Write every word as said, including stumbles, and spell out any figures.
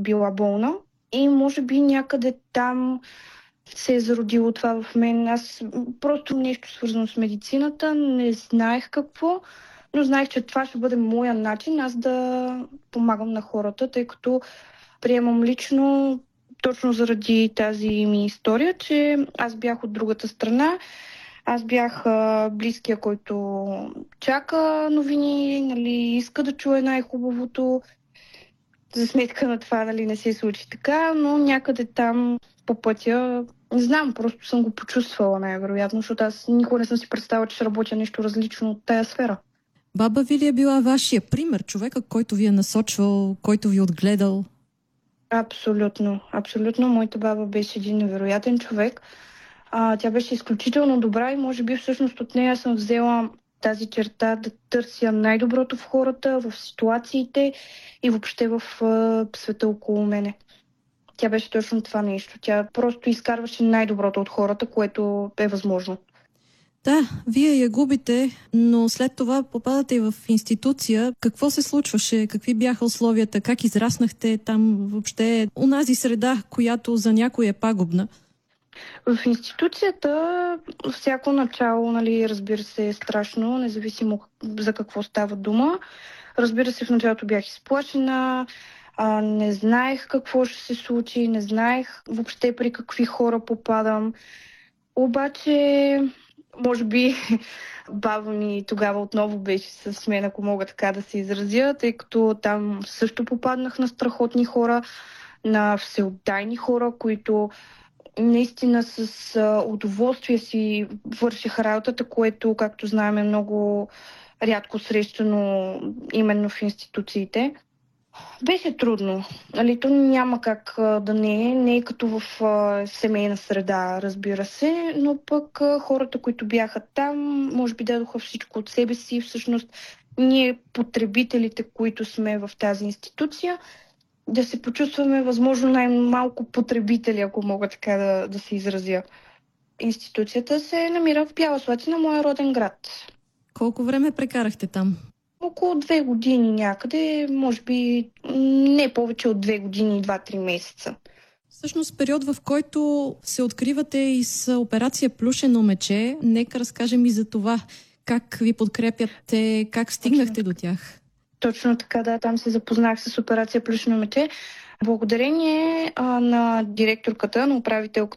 била болна. И може би някъде там се е зародило това в мен. Аз просто нещо свързано с медицината, не знаех какво, но знаех, че това ще бъде моя начин аз да помагам на хората, тъй като приемам лично точно заради тази ми история, че аз бях от другата страна. Аз бях а, близкия, който чака новини, нали, иска да чуе най-хубавото. За сметка на това, нали, не се случи така, но някъде там по пътя, не знам, просто съм го почувствала най-вероятно, защото аз никога не съм си представила, че ще работя нещо различно от тая сфера. Баба ви ли е била вашия пример, човека, който ви е насочвал, който ви е отгледал? Абсолютно, абсолютно. Моята баба беше един невероятен човек. А, тя беше изключително добра и може би всъщност от нея съм взела тази черта да търся най-доброто в хората, в ситуациите и въобще в а, света около мене. Тя беше точно това нещо. Тя просто изкарваше най-доброто от хората, което е възможно. Да, вие я губите, но след това попадате и в институция. Какво се случваше? Какви бяха условията? Как израснахте там въобще? Унази среда, която за някой е пагубна. В институцията всяко начало, нали, разбира се, е страшно, независимо за какво става дума. Разбира се, в началото бях изплашена, а, не знаех какво ще се случи, не знаех въобще при какви хора попадам. Обаче, може би, баба ми тогава отново беше с мен, ако мога така да се изразя, тъй като там също попаднах на страхотни хора, на всеотдайни хора, които наистина с а, удоволствие си вършиха работата, което, както знаем, е много рядко срещано именно в институциите. Беше трудно. Нали, то няма как а, да не е. Не е като в а, семейна среда, разбира се, но пък а, хората, които бяха там, може би дадоха всичко от себе си. Всъщност, ние, потребителите, които сме в тази институция, да се почувстваме възможно най-малко потребители, ако мога така да, да се изразя. Институцията се намира в Бяла Слатина, моя роден град. Колко време прекарахте там? Около две години някъде, може би не повече от две години и два-три месеца. Всъщност период, в който се откривате и с операция Плюшено мече. Нека разкажем и за това. Как ви подкрепяте, как стигнахте до тях? Точно така, да. Там се запознах с операция Плюшено мече. Благодарение а, на директорката, на управителката